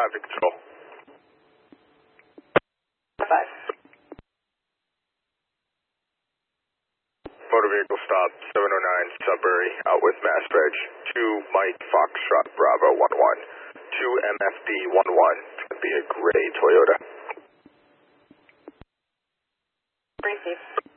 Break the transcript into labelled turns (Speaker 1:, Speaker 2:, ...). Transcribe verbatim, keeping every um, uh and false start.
Speaker 1: traffic control.
Speaker 2: Five.
Speaker 1: Motor vehicle stop seven oh nine Sudbury out with Mass Veg. two Mike Foxtrot Bravo one one. two M F D one one. It's going to be a gray Toyota.
Speaker 2: Receive.